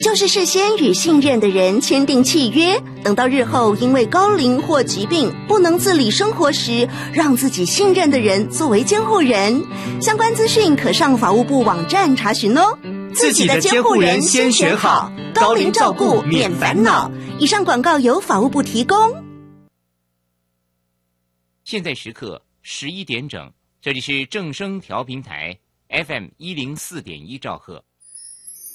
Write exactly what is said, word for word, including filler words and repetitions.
就是事先与信任的人签订契约，等到日后因为高龄或疾病不能自理生活时，让自己信任的人作为监护人。相关资讯可上法务部网站查询哦。 自己的监护人先选好，高龄照顾免烦恼。 以上广告由法务部提供。 现在时刻十一点整，这里是正声调频台 F M 一零四点一兆赫。